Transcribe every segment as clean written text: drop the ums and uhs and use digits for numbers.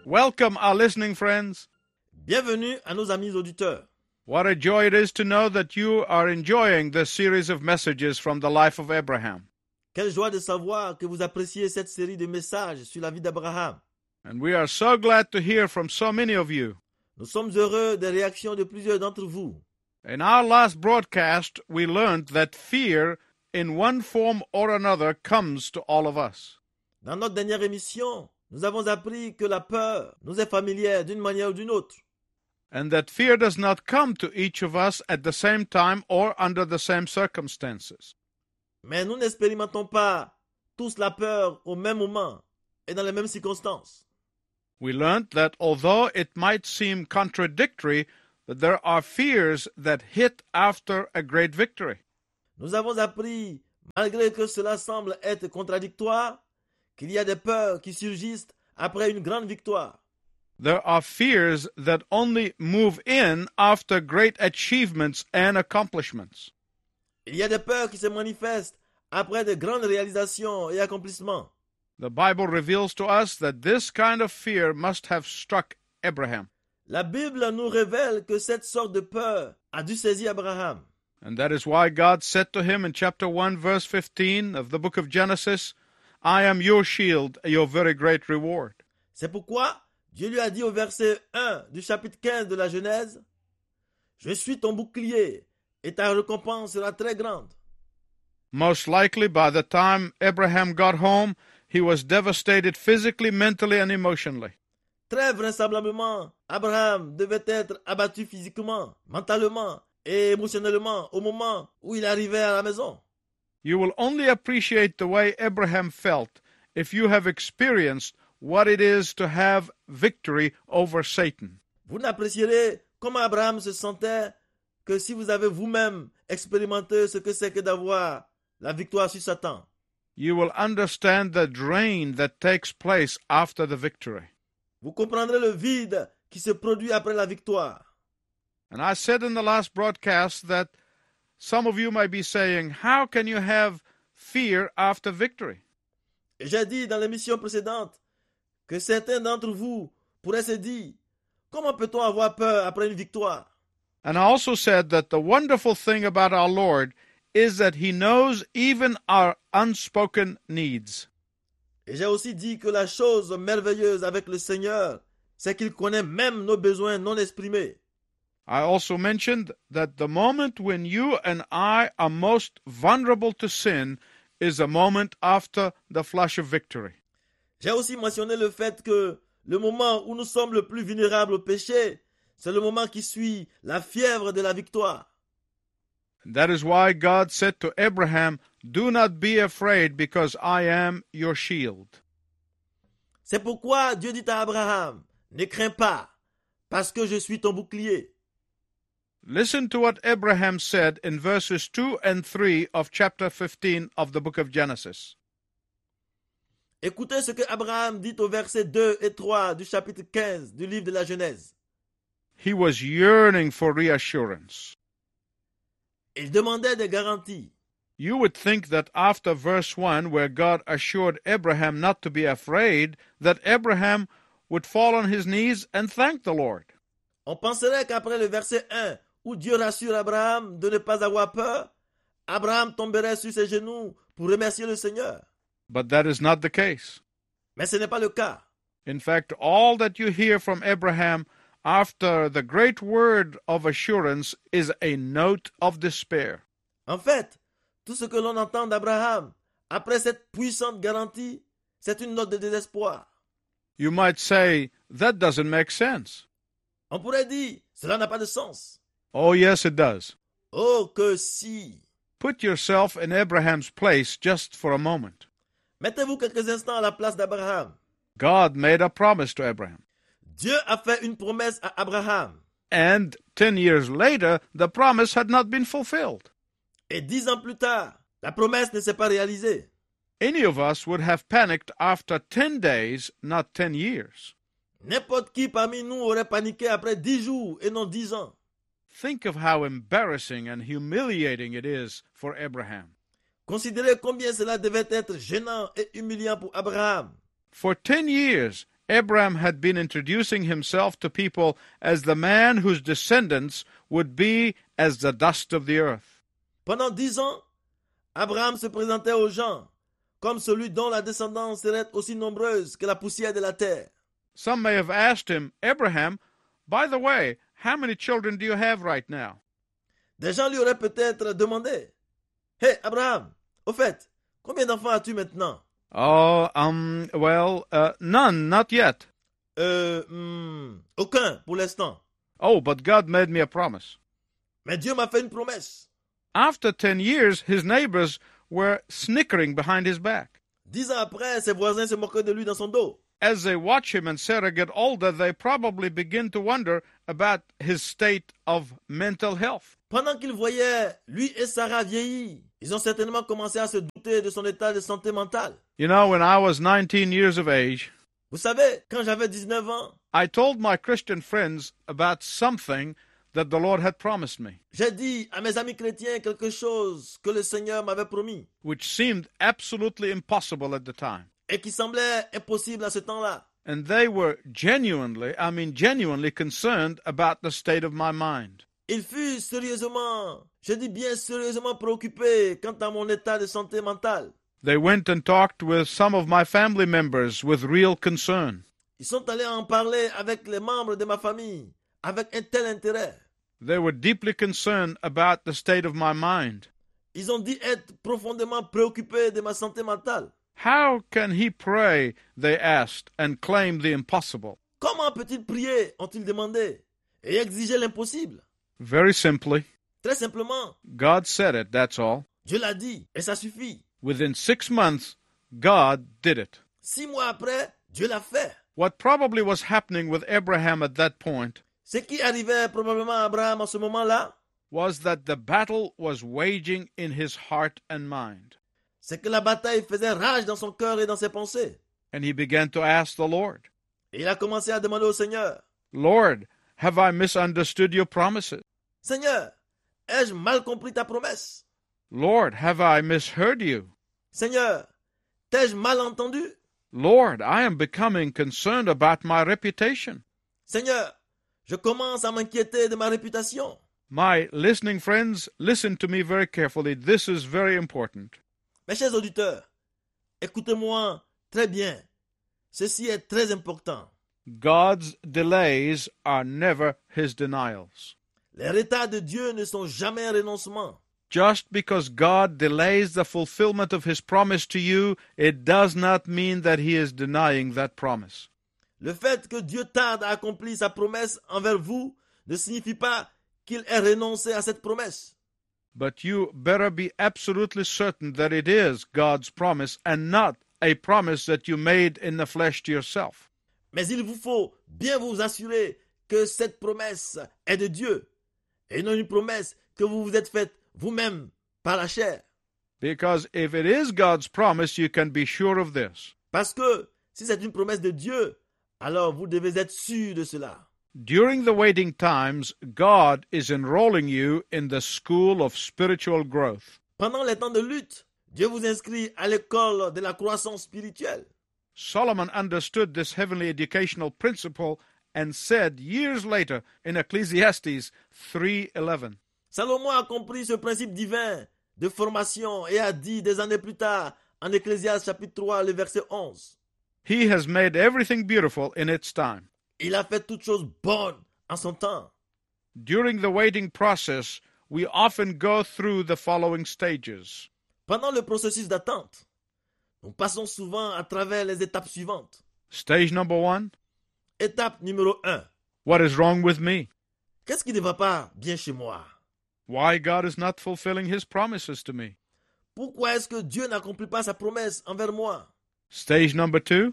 Welcome, our listening friends. Bienvenue à nos amis auditeurs. What a joy it is to know that you are enjoying this series of messages from the life of Abraham. Quelle joie de savoir que vous appréciez cette série de messages sur la vie d'Abraham. And we are so glad to hear from so many of you. Nous sommes heureux des réactions de plusieurs d'entre vous. In our last broadcast, we learned that fear, in one form or another, comes to all of us. Dans notre dernière émission, nous avons appris que la peur nous est familière d'une manière ou d'une autre. And that fear does not come to each of us at the same time or under the same circumstances. Mais nous n'expérimentons pas tous la peur au même moment et dans les mêmes circonstances. We learned that although it might seem contradictory, that there are fears that hit after a great victory. Nous avons appris, malgré que cela semble être contradictoire, qu'il y a des peurs qui surgissent après une grande victoire. There are fears that only move in after great achievements and accomplishments. Il y a des peurs qui se manifestent après de grandes réalisations et accomplissements. The Bible reveals to us that this kind of fear must have struck Abraham. La Bible nous révèle que cette sorte de peur a dû saisir Abraham. And that is why God said to him in chapter 1, verse 15 of the book of Genesis, I am your shield, your very great reward. C'est pourquoi Dieu lui a dit au verset 1 du chapitre 15 de la Genèse, « Je suis ton bouclier et ta récompense sera très grande. » Most likely, by the time Abraham got home, he was devastated physically, mentally, and emotionally. Très vraisemblablement, Abraham devait être abattu physiquement, mentalement et émotionnellement au moment où il arrivait à la maison. You will only appreciate the way Abraham felt if you have experienced what it is to have victory over Satan. Vous n'apprécierez comment Abraham se sentait que si vous avez vous-même expérimenté ce que c'est que d'avoir la victoire sur Satan. You will understand the drain that takes place after the victory. Vous comprendrez le vide qui se produit après la victoire. And I said in the last broadcast that some of you might be saying, how can you have fear after victory? Et j'ai dit dans l'émission précédente que certains d'entre vous pourraient se dire, comment peut-on avoir peur après une victoire? And I also said that the wonderful thing about our Lord is that He knows even our unspoken needs. Et j'ai aussi dit que la chose merveilleuse avec le Seigneur, c'est qu'il connaît même nos besoins non exprimés. I also mentioned that the moment when you and I are most vulnerable to sin is a moment after the flash of victory. J'ai aussi mentionné le fait que le moment où nous sommes le plus vulnérables au péché, c'est le moment qui suit la fièvre de la victoire. And that is why God said to Abraham, do not be afraid because I am your shield. C'est pourquoi Dieu dit à Abraham, ne crains pas, parce que je suis ton bouclier. Listen to what Abraham said in verses 2 and 3 of chapter 15 of the book of Genesis. Écoutez ce que Abraham dit au verset 2 et 3 du chapitre 15 du livre de la Genèse. He was yearning for reassurance. Il demandait des garanties. You would think that after verse 1, where God assured Abraham not to be afraid, that Abraham would fall on his knees and thank the Lord. On penserait qu'après le verset 1, où Dieu rassure Abraham de ne pas avoir peur, Abraham tomberait sur ses genoux pour remercier le Seigneur. But that is not the case. Mais ce n'est pas le cas. In fact, all that you hear from Abraham after the great word of assurance is a note of despair. En fait, tout ce que l'on entend d'Abraham après cette puissante garantie, c'est une note de désespoir. You might say, that doesn't make sense. On pourrait dire, cela n'a pas de sens. Oh, yes, it does. Oh, que si! Put yourself in Abraham's place just for a moment. Mettez-vous quelques instants à la place d'Abraham. God made a promise to Abraham. Dieu a fait une promesse à Abraham. And 10 years later, the promise had not been fulfilled. Et 10 ans plus tard, la promesse ne s'est pas réalisée. Any of us would have panicked after 10 days, not 10 years. N'importe qui parmi nous aurait paniqué après 10 jours et non 10 ans. Think of how embarrassing and humiliating it is for Abraham. Considérez combien cela devait être gênant et humiliant pour Abraham. For 10 years, Abraham had been introducing himself to people as the man whose descendants would be as the dust of the earth. Pendant 10 ans, Abraham se présentait aux gens comme celui dont la descendance serait aussi nombreuse que la poussière de la terre. Some may have asked him, Abraham, by the way, how many children do you have right now? Des gens lui auraient peut-être demandé, « Hey Abraham, au fait, combien d'enfants as-tu maintenant? » Oh, none, not yet. Aucun pour l'instant. Oh, but God made me a promise. Mais Dieu m'a fait une promesse. After 10 years, his neighbors were snickering behind his back. 10 ans après, ses voisins se moquaient de lui dans son dos. As they watch him and Sarah get older, they probably begin to wonder about his state of mental health. Pendant qu'ils voyaient lui et Sarah vieillir, ils ont certainement commencé à se douter de son état de santé mentale. You know, when I was 19 years of age, Vous savez, quand j'avais 19 ans, I told my Christian friends about something that the Lord had promised me, j'ai dit à mes amis chrétiens quelque chose que le Seigneur m'avait promis which seemed absolutely impossible at the time. et qui semblait impossible à ce temps-là. And they were genuinely concerned about the state of my mind. Il fut sérieusement, je dis bien sérieusement préoccupé quant à mon état de santé mentale. They went and talked with some of my family members with real concern. Ils sont allés en parler avec les membres de ma famille, avec un tel intérêt. They were deeply concerned about the state of my mind. Ils ont dit être profondément préoccupés de ma santé mentale. How can he pray, they asked, and claim the impossible? Comment peut-il prier, ont-ils demandé, et exiger l'impossible? Very simply, Très simplement, God said it, that's all. Dieu l'a dit, et ça suffit. Within 6 months, God did it. 6 mois après, Dieu l'a fait. What probably was happening with Abraham at that point Ce qui arrivait probablement à Abraham en ce moment-là, was that the battle was waging in his heart and mind. c'est que la bataille faisait rage dans son cœur et dans ses pensées. And he began to ask the Lord, Et il a commencé à demander au Seigneur, Lord, have I misunderstood your promises? Seigneur, ai-je mal compris ta promesse? Lord, have I misheard you? Seigneur, t'ai-je mal entendu? Lord, I am becoming concerned about my reputation. Seigneur, je commence à m'inquiéter de ma réputation. My listening friends, listen to me very carefully. This is very important. Mes chers auditeurs, écoutez-moi très bien. Ceci est très important. God's delays are never his denials. Les retards de Dieu ne sont jamais un renoncement. Just because God delays the fulfillment of his promise to you, it does not mean that he is denying that promise. Le fait que Dieu tarde à accomplir sa promesse envers vous ne signifie pas qu'il ait renoncé à cette promesse. But you better be absolutely certain that it is God's promise and not a promise that you made in the flesh to yourself. Mais il vous faut bien vous assurer que cette promesse est de Dieu et non une promesse que vous vous êtes faite vous-même par la chair. Because if it is God's promise, you can be sure of this. Parce que si c'est une promesse de Dieu, alors vous devez être sûr de cela. During the waiting times, God is enrolling you in the school of spiritual growth. Pendant les temps de lutte, Dieu vous inscrit à l'école de la croissance spirituelle. Solomon understood this heavenly educational principle and said years later in Ecclesiastes 3:11, Salomon a compris ce principe divin de formation et a dit des années plus tard en Ecclésiaste chapitre 3, le verset 11. He has made everything beautiful in its time. Il a fait toutes choses bonnes en son temps. During the waiting process, we often go through the following stages. Pendant le processus d'attente, nous passons souvent à travers les étapes suivantes. Stage number 1, Étape numéro 1. what is wrong with me? Qu'est-ce qui ne va pas bien chez moi? Why God is not fulfilling his promises to me? Pourquoi est-ce que Dieu n'accomplit pas sa promesse envers moi? Stage number 2,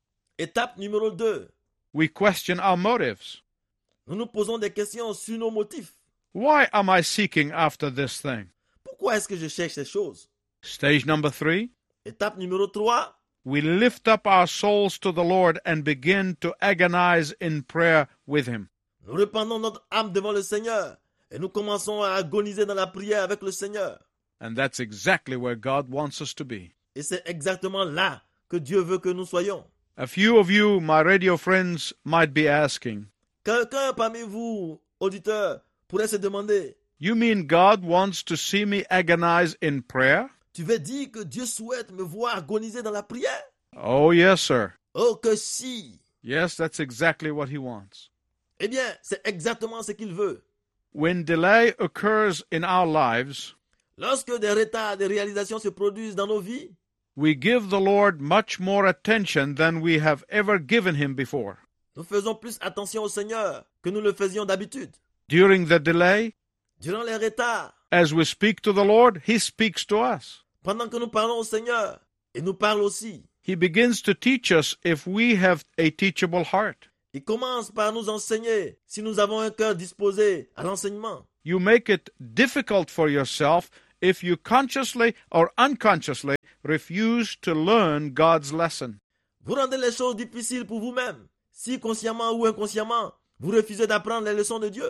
Étape numéro 2. we question our motives. Nous nous posons des questions sur nos motifs. Why am I seeking after this thing? Pourquoi est-ce que je cherche ces choses? Stage number 3, Étape numéro 3. we lift up our souls to the Lord and begin to agonize in prayer with him. Nous répandons notre âme devant le Seigneur et nous commençons à agoniser dans la prière avec le Seigneur. And that's exactly where God wants us to be. Et c'est exactement là que Dieu veut que nous soyons. A few of you, my radio friends, might be asking, Quelqu'un parmi vous, auditeurs, pourrait se demander, you mean God wants to see me agonize in prayer? tu veux dire que Dieu souhaite me voir agoniser dans la prière? Oh, yes, sir. Oh, que si! Yes, that's exactly what he wants. Eh bien, c'est exactement ce qu'il veut. When delay occurs in our lives, Lorsque des retards de réalisation se produisent dans nos vies, we give the Lord much more attention than we have ever given him before. nous faisons plus attention au Seigneur que nous le faisions d'habitude. During the delay, Durant les retards, as we speak to the Lord, he speaks to us. pendant que nous parlons au Seigneur, il nous parle aussi. He begins to teach us if we have a teachable heart. Il commence par nous enseigner si nous avons un cœur disposé à l'enseignement. You make it difficult for yourself if you consciously or unconsciously refuse to learn God's lesson. Vous rendez les choses difficiles pour vous-même, si consciemment ou inconsciemment, vous refusez d'apprendre les leçons de Dieu.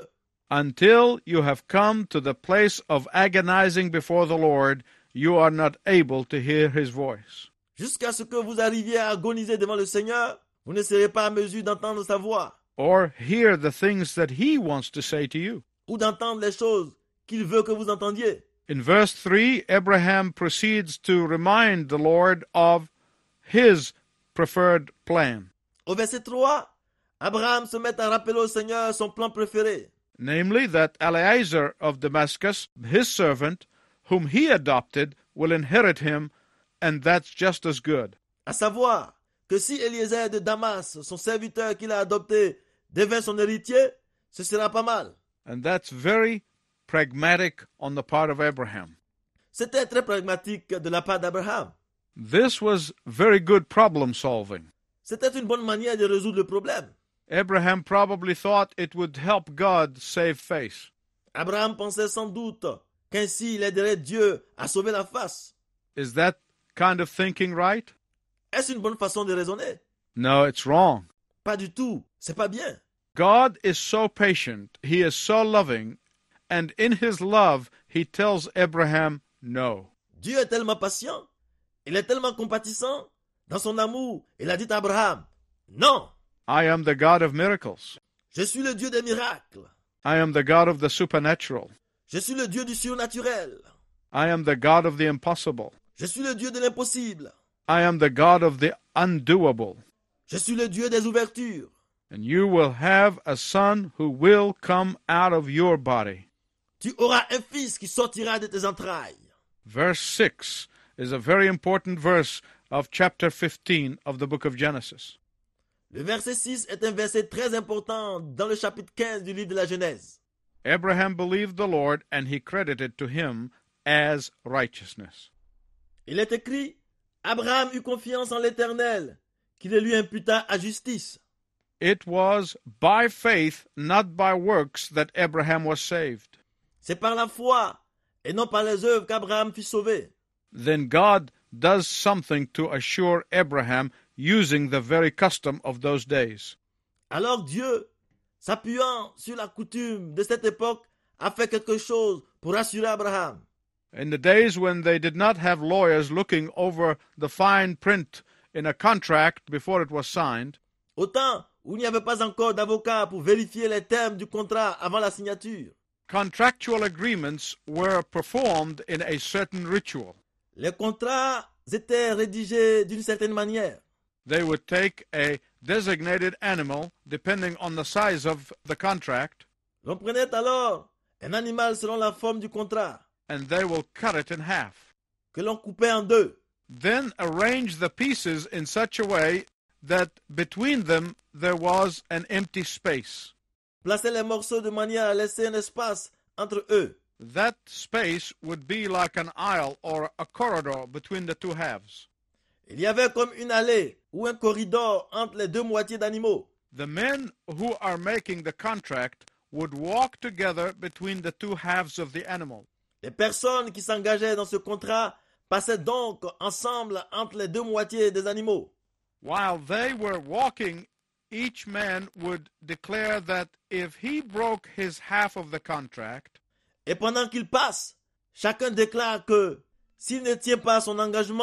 Until you have come to the place of agonizing before the Lord, you are not able to hear his voice. Jusqu'à ce que vous arriviez à agoniser devant le Seigneur, vous ne serez pas à mesure d'entendre sa voix Or hear the things that he wants to say to you. ou d'entendre les choses qu'il veut que vous entendiez. In verse 3, Abraham proceeds to remind the Lord of his preferred plan, Au verset 3, Abraham se met à rappeler au Seigneur son plan préféré, namely that Eliezer of Damascus, his servant, whom he adopted, will inherit him, and that's just as good. à savoir que si Eliezer de Damas, son serviteur qu'il a adopté, devient son héritier, ce sera pas mal. And that's very pragmatic on the part of Abraham. C'était très pragmatique de la part d'Abraham. This was very good problem solving. C'était une bonne manière de résoudre le problème. Abraham probably thought it would help God save face. Abraham pensait sans doute qu'ainsi il aiderait Dieu à sauver la face. Is that kind of thinking right? Est-ce une bonne façon de raisonner? No, it's wrong. Pas du tout. C'est pas bien. God is so patient, he is so loving, and in his love, he tells Abraham no. Dieu est tellement patient, il est tellement compatissant. Dans son amour, il a dit à Abraham, non, I am the God of miracles. je suis le Dieu des miracles. I am the God of the supernatural. Je suis le Dieu du surnaturel. I am the God of the impossible. Je suis le Dieu de l'impossible. I am the God of the undoable. Je suis le Dieu des ouvertures. And you will have a son who will come out of your body. Tu auras un fils qui sortira de tes entrailles. Verse 6 is a very important verse of chapter 15 of the book of Genesis. Le verset 6 est un verset très important dans le chapitre 15 du livre de la Genèse. Abraham believed the Lord, and he credited to him as righteousness. Il est écrit, Abraham eut confiance en l'Éternel, qui le lui imputa à justice. It was by faith, not by works, that Abraham was saved. C'est par la foi et non par les œuvres qu'Abraham fut sauvé. Then God does something to assure Abraham using the very custom of those days. Alors Dieu, s'appuyant sur la coutume de cette époque, a fait quelque chose pour assurer Abraham. In the days when they did not have lawyers looking over the fine print in a contract before it was signed, Au temps où il n'y avait pas encore d'avocat pour vérifier les termes du contrat avant la signature, contractual agreements were performed in a certain ritual. les contrats étaient rédigés d'une certaine manière. They would take a designated animal, depending on the size of the contract, L'on prenait alors un animal selon la forme du contrat, and they will cut it in half. que l'on coupait en deux. Then arrange the pieces in such a way that between them there was an empty space. Placer les morceaux de manière à laisser un espace entre eux. That space would be like an aisle or a corridor between the two halves. Il y avait comme une allée ou un corridor entre les deux moitiés d'animaux. The men who are making the contract would walk together between the two halves of the animal. Les personnes qui s'engageaient dans ce contrat passaient donc ensemble entre les deux moitiés des animaux. While they were walking, each man would declare that if he broke his half of the contract, Et pendant qu'ils passent, chacun déclare que s'il ne tient pas son engagement,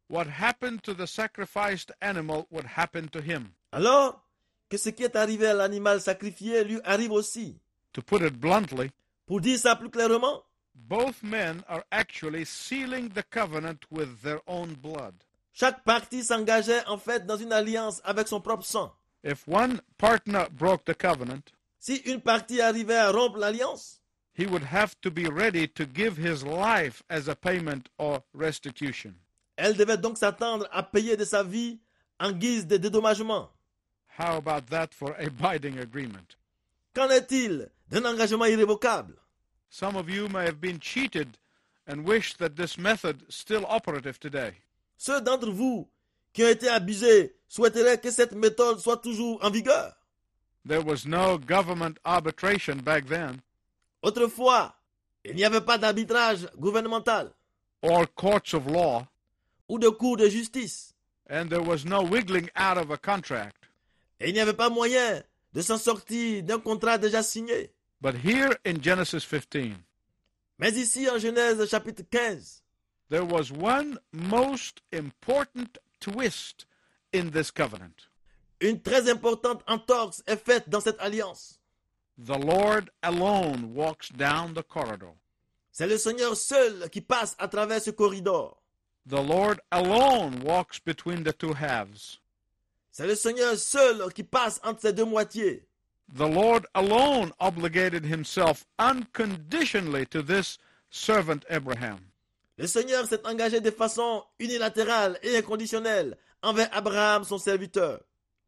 what happened to the sacrificed animal would happen to him. Alors que ce qui est arrivé à l'animal sacrifié lui arrive aussi. To put it bluntly, Pour dire ça plus clairement, both men are actually sealing the covenant with their own blood. chaque partie s'engageait en fait dans une alliance avec son propre sang. If one partner broke the covenant, Si une partie arrivait à rompre l'alliance, he would have to be ready to give his life as a payment or restitution. elle devait donc s'attendre à payer de sa vie en guise de dédommagement. How about that for a binding agreement? Qu'en est-il d'un engagement irrévocable? Some of you may have been cheated and wish that this method still operative today. Ceux d'entre vous qui ont été abusés souhaiteraient que cette méthode soit toujours en vigueur. There was no government arbitration back then, Autrefois, il n'y avait pas d'arbitrage gouvernemental or courts of law, ou de cours de justice. and there was no wiggling out of a contract. Et il n'y avait pas moyen de s'en sortir d'un contrat déjà signé. But here in Genesis 15, Mais ici, en Genèse chapitre 15, there was one most important twist in this covenant. une très importante entorse est faite dans cette alliance. The Lord alone walks down the corridor. C'est le Seigneur seul qui passe à travers ce corridor. The Lord alone walks between the two halves. C'est le Seigneur seul qui passe entre ces deux moitiés. The Lord alone obligated himself unconditionally to this servant Abraham. Le Seigneur s'est engagé de façon unilatérale et inconditionnelle envers Abraham, son serviteur.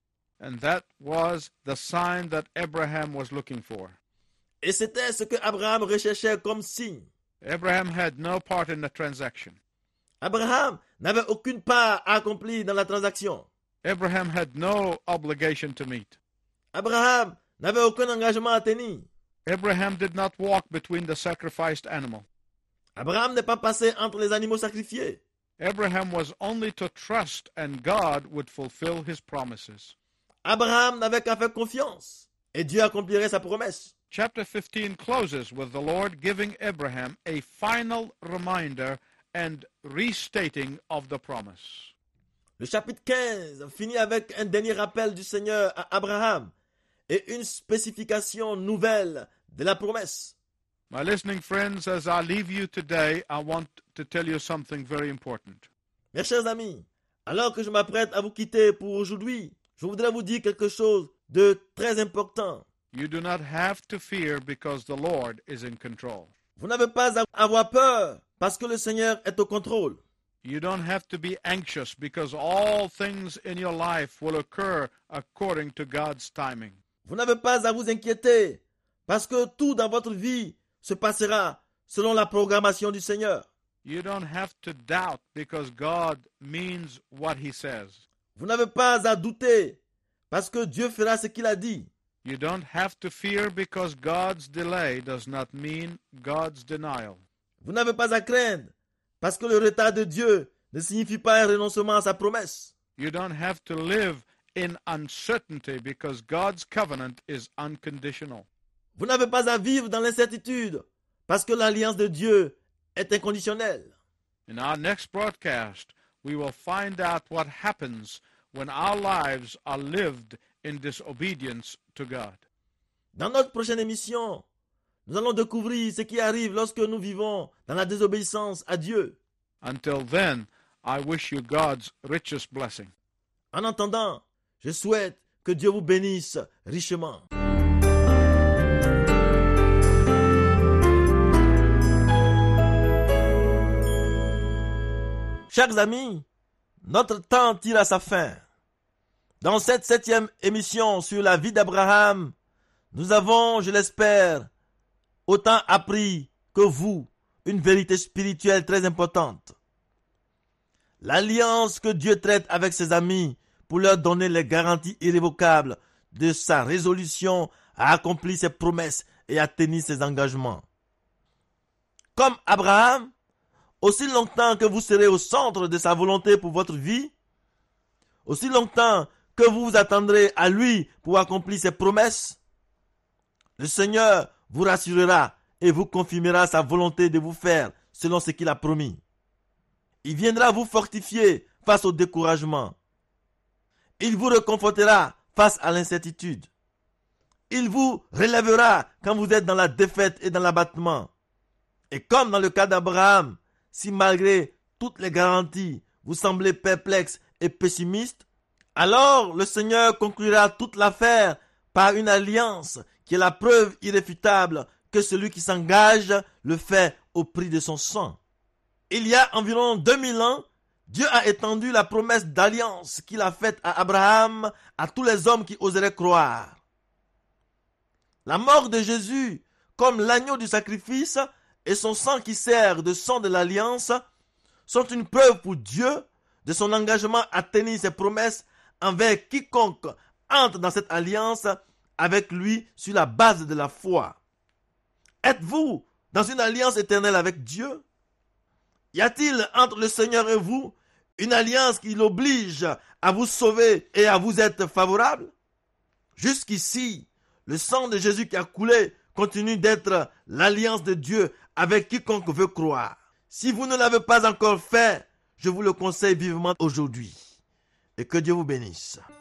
And that was the sign that Abraham was looking for. Et c'était ce que Abraham recherchait comme signe. Abraham had no part in the transaction. Abraham n'avait aucune part à accomplir dans la transaction. Abraham had no obligation to meet. Abraham n'avait aucun engagement à tenir. Abraham did not walk between the sacrificed animal. Abraham n'est pas passé entre les animaux sacrifiés. Abraham was only to trust, and God would fulfill his promises. Abraham n'avait qu'à faire confiance et Dieu accomplirait sa promesse. Chapter 15 closes with the Lord giving Abraham a final reminder and restating of the promise. Le chapitre 15 finit avec un dernier rappel du Seigneur à Abraham et une spécification nouvelle de la promesse. My listening friends, as I leave you today, I want to tell you something very important. Mes chers amis, alors que je m'apprête à vous quitter pour aujourd'hui, je voudrais vous dire quelque chose de très important. You do not have to fear because the Lord is in control. Vous n'avez pas à avoir peur parce que le Seigneur est au contrôle. You don't have to be anxious because all things in your life will occur according to God's timing. Vous n'avez pas à vous inquiéter parce que tout dans votre vie se passera selon la programmation du Seigneur. You don't have to doubt because God means what He says. Vous n'avez pas à douter parce que Dieu fera ce qu'il a dit. You don't have to fear because God's delay does not mean God's denial. Vous n'avez pas à craindre parce que le retard de Dieu ne signifie pas un renoncement à sa promesse. You don't have to live in uncertainty because God's covenant is unconditional. Vous n'avez pas à vivre dans l'incertitude parce que l'alliance de Dieu est inconditionnelle. In our next broadcast, we will find out what happens when our lives are lived in disobedience to God. Dans notre prochaine émission, nous allons découvrir ce qui arrive lorsque nous vivons dans la désobéissance à Dieu. Until then, I wish you God's richest blessing. En attendant, je souhaite que Dieu vous bénisse richement. Chers amis, notre temps tire à sa fin. Dans cette 7e émission sur la vie d'Abraham, nous avons, je l'espère, autant appris que vous une vérité spirituelle très importante. L'alliance que Dieu traite avec ses amis pour leur donner les garanties irrévocables de sa résolution à accomplir ses promesses et à tenir ses engagements. Comme Abraham, aussi longtemps que vous serez au centre de sa volonté pour votre vie, aussi longtemps que vous vous attendrez à lui pour accomplir ses promesses, le Seigneur vous rassurera et vous confirmera sa volonté de vous faire selon ce qu'il a promis. Il viendra vous fortifier face au découragement. Il vous réconfortera face à l'incertitude. Il vous relèvera quand vous êtes dans la défaite et dans l'abattement. Et comme dans le cas d'Abraham, si malgré toutes les garanties, vous semblez perplexe et pessimiste, alors le Seigneur conclura toute l'affaire par une alliance qui est la preuve irréfutable que celui qui s'engage le fait au prix de son sang. Il y a environ 2000 ans, Dieu a étendu la promesse d'alliance qu'il a faite à Abraham à tous les hommes qui oseraient croire. La mort de Jésus, comme l'agneau du sacrifice, et son sang qui sert de sang de l'alliance, sont une preuve pour Dieu de son engagement à tenir ses promesses envers quiconque entre dans cette alliance avec lui sur la base de la foi. Êtes-vous dans une alliance éternelle avec Dieu? Y a-t-il entre le Seigneur et vous une alliance qui l'oblige à vous sauver et à vous être favorable? Jusqu'ici, le sang de Jésus qui a coulé continue d'être l'alliance de Dieu avec quiconque veut croire. Si vous ne l'avez pas encore fait, je vous le conseille vivement aujourd'hui. Et que Dieu vous bénisse.